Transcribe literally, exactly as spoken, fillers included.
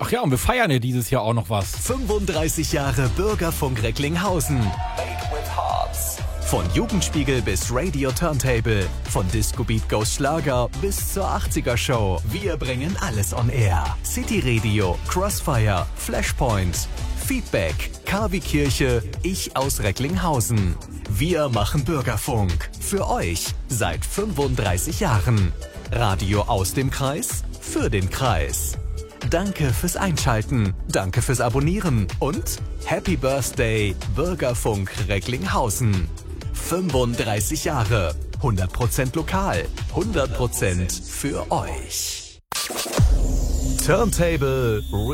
Ach ja, und wir feiern ja dieses Jahr auch noch was. fünfunddreißig Jahre Bürgerfunk Recklinghausen. Made with Hearts. Von Jugendspiegel bis Radio Turntable, von Disco Beat Goes Schlager bis zur achtziger Show. Wir bringen alles on air. City Radio, Crossfire, Flashpoint, Feedback, K wie Kirche, ich aus Recklinghausen. Wir machen Bürgerfunk. Für euch seit fünfunddreißig Jahren. Radio aus dem Kreis, für den Kreis. Danke fürs Einschalten, danke fürs Abonnieren und Happy Birthday Bürgerfunk Recklinghausen. fünfunddreißig Jahre, hundert Prozent lokal, hundert Prozent für euch. Turntable